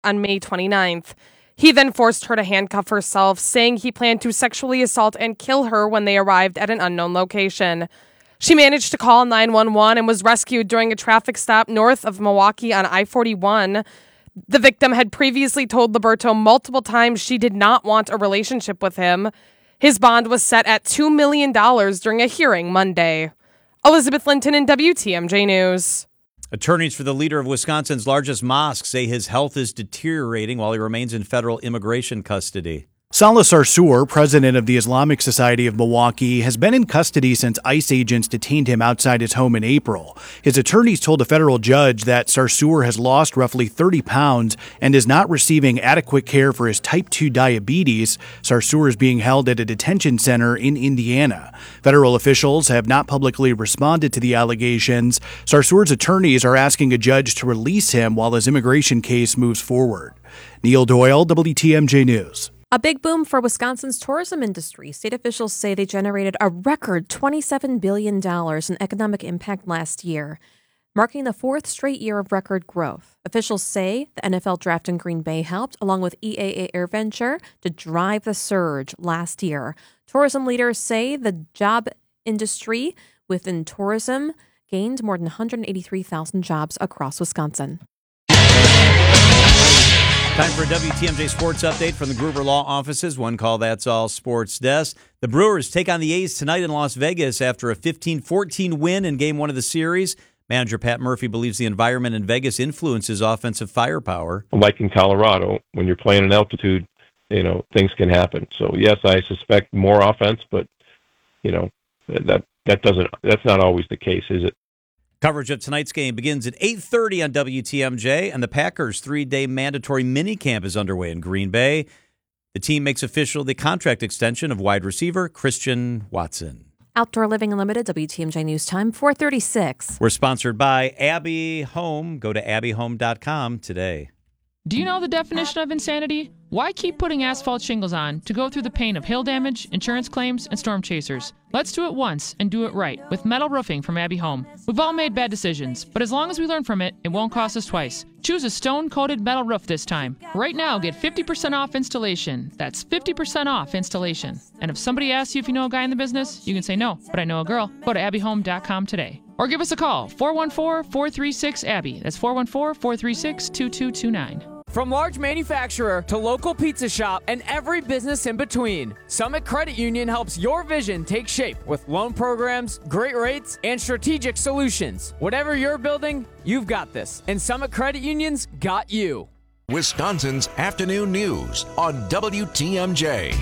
on May 29th. He then forced her to handcuff herself, saying he planned to sexually assault and kill her when they arrived at an unknown location. She managed to call 911 and was rescued during a traffic stop north of Milwaukee on I-41. The victim had previously told Liberto multiple times she did not want a relationship with him. His bond was set at $2 million during a hearing Monday. Elizabeth Linton in WTMJ News. Attorneys for the leader of Wisconsin's largest mosque say his health is deteriorating while he remains in federal immigration custody. Salah Sarsour, president of the Islamic Society of Milwaukee, has been in custody since ICE agents detained him outside his home in April. His attorneys told a federal judge that Sarsour has lost roughly 30 pounds and is not receiving adequate care for his type 2 diabetes. Sarsour is being held at a detention center in Indiana. Federal officials have not publicly responded to the allegations. Sarsour's attorneys are asking a judge to release him while his immigration case moves forward. Neil Doyle, WTMJ News. A big boom for Wisconsin's tourism industry. State officials say they generated a record $27 billion in economic impact last year, marking the fourth straight year of record growth. Officials say the NFL draft in Green Bay helped, along with EAA AirVenture, to drive the surge last year. Tourism leaders say the job industry within tourism gained more than 183,000 jobs across Wisconsin. Time for a WTMJ Sports Update from the Gruber Law Offices. One call, that's all sports desk. The Brewers take on the A's tonight in Las Vegas after a 15-14 win in Game 1 of the series. Manager Pat Murphy believes the environment in Vegas influences offensive firepower. Like in Colorado, when you're playing in altitude, things can happen. So, yes, I suspect more offense, but, that's not always the case, is it? Coverage of tonight's game begins at 8:30 on WTMJ, and the Packers' 3-day mandatory minicamp is underway in Green Bay. The team makes official the contract extension of wide receiver Christian Watson. Outdoor Living Unlimited, WTMJ News Time, 4:36. We're sponsored by Abbey Home. Go to abbyhome.com today. Do you know the definition of insanity? Why keep putting asphalt shingles on to go through the pain of hail damage, insurance claims, and storm chasers? Let's do it once and do it right with metal roofing from Abbey Home. We've all made bad decisions, but as long as we learn from it, it won't cost us twice. Choose a stone-coated metal roof this time. Right now, get 50% off installation. That's 50% off installation. And if somebody asks you if you know a guy in the business, you can say no, but I know a girl. Go to abbyhome.com today. Or give us a call, 414-436-ABBY. That's 414-436-2229. From large manufacturer to local pizza shop and every business in between, Summit Credit Union helps your vision take shape with loan programs, great rates, and strategic solutions. Whatever you're building, you've got this. And Summit Credit Union's got you. Wisconsin's afternoon news on WTMJ.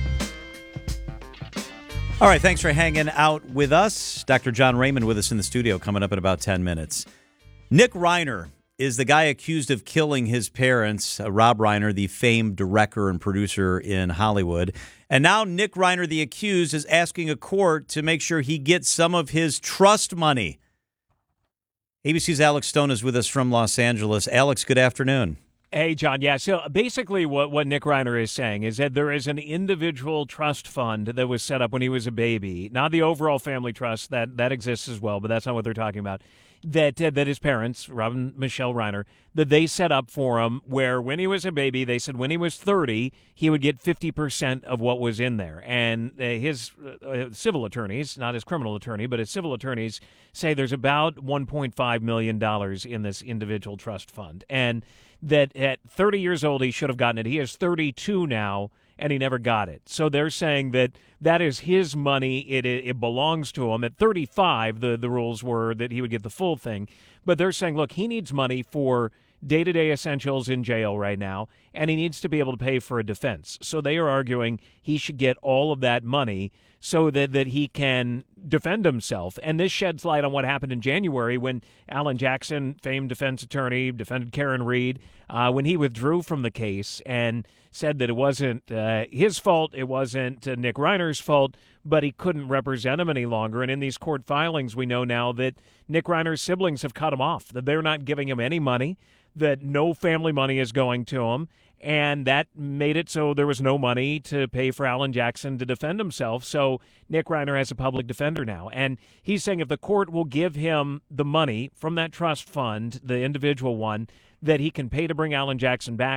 All right, thanks for hanging out with us. Dr. John Raymond with us in the studio coming up in about 10 minutes. Nick Reiner is the guy accused of killing his parents, Rob Reiner, the famed director and producer in Hollywood. And now Nick Reiner, the accused, is asking a court to make sure he gets some of his trust money. ABC's Alex Stone is with us from Los Angeles. Alex, good afternoon. Hey, John. Yeah, so basically what Nick Reiner is saying is that there is an individual trust fund that was set up when he was a baby, not the overall family trust that exists as well, but that's not what they're talking about. That his parents, Rob and Michelle Reiner, that they set up for him where when he was a baby, they said when he was 30, he would get 50% of what was in there. And his civil attorneys, not his criminal attorney, but his civil attorneys say there's about $1.5 million in this individual trust fund. And that at 30 years old, he should have gotten it. He is 32 now, and he never got it. So they're saying that is his money. It belongs to him. At 35, the rules were that he would get the full thing. But they're saying, look, he needs money for day-to-day essentials in jail right now, and he needs to be able to pay for a defense. So they are arguing he should get all of that money so that he can defend himself. And this sheds light on what happened in January when Alan Jackson, famed defense attorney, defended Karen Reed, when he withdrew from the case and said that it wasn't his fault, it wasn't Nick Reiner's fault, but he couldn't represent him any longer. And in these court filings, we know now that Nick Reiner's siblings have cut him off, that they're not giving him any money, that no family money is going to him. And that made it so there was no money to pay for Alan Jackson to defend himself. So Nick Reiner has a public defender now. And he's saying if the court will give him the money from that trust fund, the individual one, that he can pay to bring Alan Jackson back,